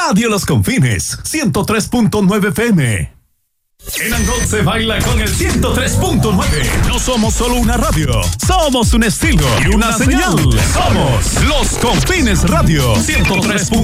Radio Los Confines, 103.9 FM. En Angol se baila con el 103.9. No somos solo una radio, somos un estilo y una señal. Somos Los Confines Radio, 103.